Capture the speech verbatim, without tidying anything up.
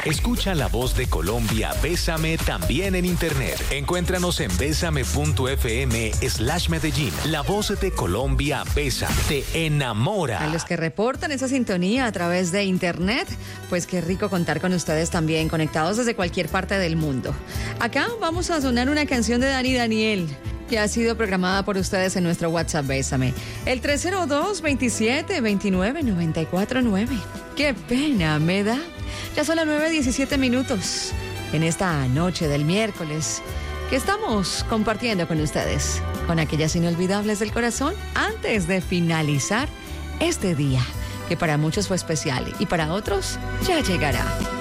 Escucha La Voz de Colombia, Bésame también en internet. Encuéntranos en bésame.fm slash Medellín. La Voz de Colombia, Bésame, te enamora. A los que reportan esa sintonía a través de internet, pues qué rico contar con ustedes también, conectados desde cualquier parte del mundo. Acá vamos a sonar una canción de Dani Daniel, que ha sido programada por ustedes en nuestro WhatsApp Bésame, el tres cero dos, veintisiete, veintinueve, noventa y cuatro nueve. ¡Qué pena me da! Ya son las nueve diecisiete minutos en esta noche del miércoles que estamos compartiendo con ustedes, con aquellas inolvidables del corazón antes de finalizar este día, que para muchos fue especial y para otros ya llegará.